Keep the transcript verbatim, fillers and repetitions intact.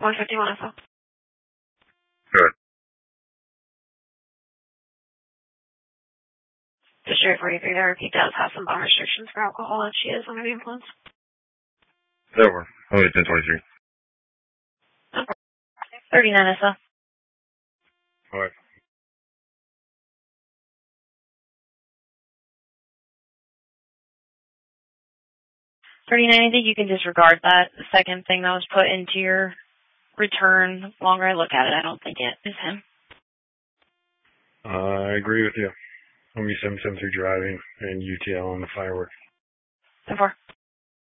one fifty-one S O. Good. The Sheriff forty-three there, he does have some bond restrictions for alcohol if she is under the influence. That works. Only ten twenty-three. thirty-nine S O. All right. thirty-nine, I think you can disregard that. The second thing that was put into your return, the longer I look at it, I don't think it is him. Uh, I agree with you. Only seven seven three driving and U T L on the fireworks. ten four.